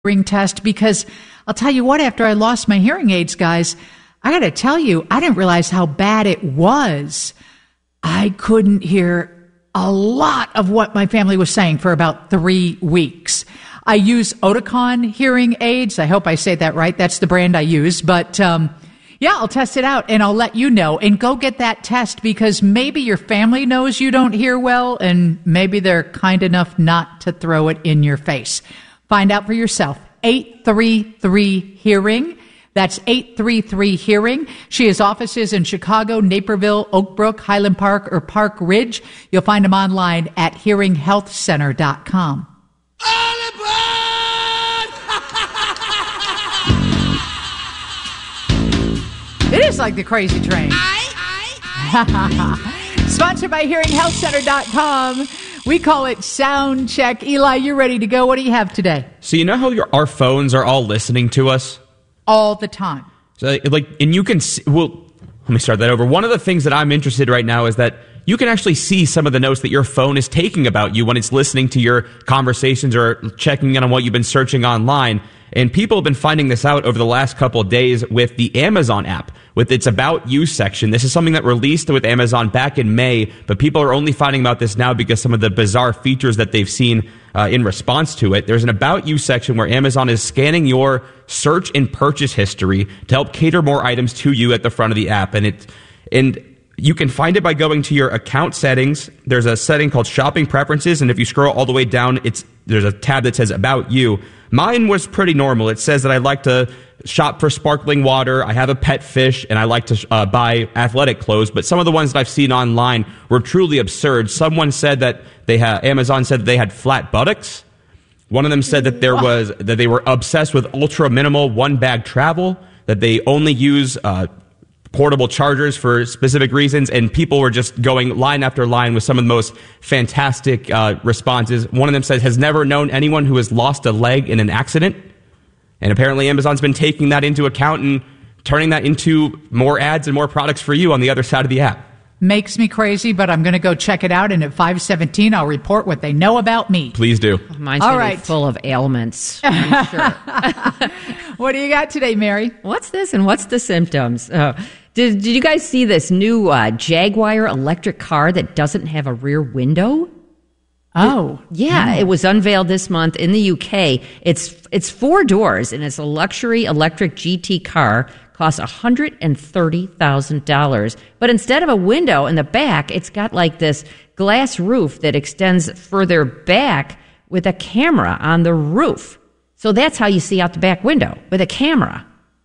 hearing test, because I'll tell you what, after I lost my hearing aids, guys, I got to tell you, I didn't realize how bad it was. I couldn't hear a lot of what my family was saying for about 3 weeks. I use Oticon hearing aids. I hope I say that right. That's the brand I use. But yeah, I'll test it out and I'll let you know. And go get that test, because maybe your family knows you don't hear well, and maybe they're kind enough not to throw it in your face. Find out for yourself. 833-HEARING. That's 833-HEARING. She has offices in Chicago, Naperville, Oak Brook, Highland Park, or Park Ridge. You'll find them online at hearinghealthcenter.com. It is like the Crazy Train. Sponsored by hearinghealthcenter.com. We call it Sound Check. Eli, you're ready to go. What do you have today? So you know how our phones are all listening to us? All the time. So, and you can see, well, let me start that over. One of the things that I'm interested right now is that you can actually see some of the notes that your phone is taking about you when it's listening to your conversations or checking in on what you've been searching online. And people have been finding this out over the last couple of days with the Amazon app, with its About You section. This is something that released with Amazon back in May, but people are only finding about this now because some of the bizarre features that they've seen in response to it. There's an About You section where Amazon is scanning your search and purchase history to help cater more items to you at the front of the app. And you can find it by going to your account settings. There's a setting called Shopping Preferences, and if you scroll all the way down, there's a tab that says About You. Mine was pretty normal. It says that I like to shop for sparkling water, I have a pet fish, and I like to buy athletic clothes. But some of the ones that I've seen online were truly absurd. Someone said that Amazon said that they had flat buttocks. One of them said that that they were obsessed with ultra minimal one bag travel, that they only use portable chargers for specific reasons, and people were just going line after line with some of the most fantastic responses. One of them says, has never known anyone who has lost a leg in an accident. And apparently Amazon's been taking that into account and turning that into more ads and more products for you on the other side of the app. Makes me crazy, but I'm going to go check it out, and at 5:17 I'll report what they know about me. Please do. Mine's going to be full of ailments, I'm sure. What do you got today, Mary? What's this and what's the symptoms? Did you guys see this new Jaguar electric car that doesn't have a rear window? Oh. Yeah, It was unveiled this month in the UK. It's 4 doors, and it's a luxury electric GT car. Costs $130,000. But instead of a window in the back, it's got like this glass roof that extends further back with a camera on the roof. So that's how you see out the back window, with a camera.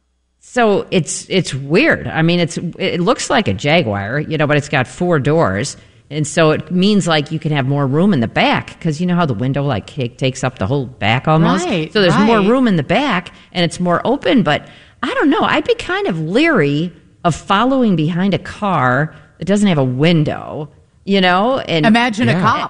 So it's weird. I mean, it looks like a Jaguar, but it's got 4 doors. And so it means like you can have more room in the back, because you know how the window like takes up the whole back almost. Right, so there's more room in the back, and it's more open. But I don't know. I'd be kind of leery of following behind a car that doesn't have a window, And imagine a cop.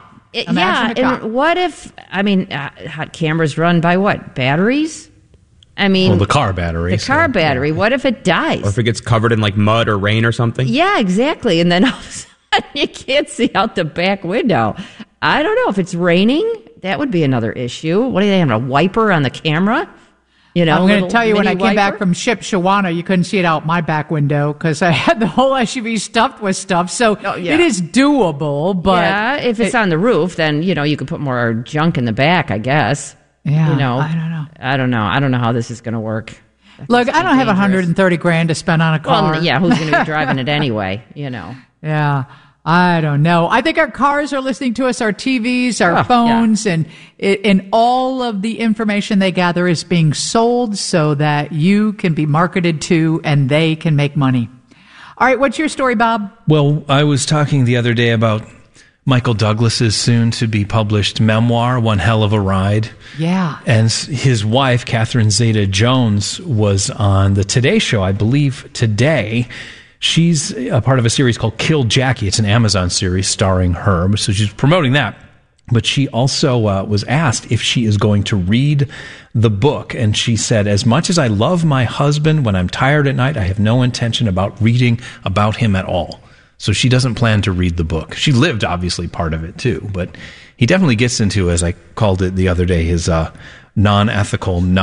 And what if? Hot cameras run by what? Batteries? The car battery. Battery. What if it dies? Or if it gets covered in like mud or rain or something? Yeah, exactly. And then all of a sudden you can't see out the back window. I don't know. If it's raining, that would be another issue. What do they have, a wiper on the camera? I'm going to tell you, when I came back from Shipshewana, you couldn't see it out my back window because I had the whole SUV stuffed with stuff. So It is doable, but... Yeah, if it's on the roof, then, you could put more junk in the back, I guess. Yeah, I don't know. I don't know how this is going to work. Look, I don't have $130,000 to spend on a car. Well, yeah, who's going to be driving it anyway, Yeah, I don't know. I think our cars are listening to us, our TVs, our phones, and all of the information they gather is being sold so that you can be marketed to and they can make money. All right, what's your story, Bob? Well, I was talking the other day about Michael Douglas's soon-to-be-published memoir, One Hell of a Ride. Yeah. And his wife, Catherine Zeta-Jones, was on the Today Show, I believe, today. She's a part of a series called Kill Jackie. It's an Amazon series starring her, so she's promoting that. But she also was asked if she is going to read the book, and she said, as much as I love my husband, when I'm tired at night, I have no intention about reading about him at all. So she doesn't plan to read the book. She lived, obviously, part of it, too. But he definitely gets into, as I called it the other day, his non-ethical,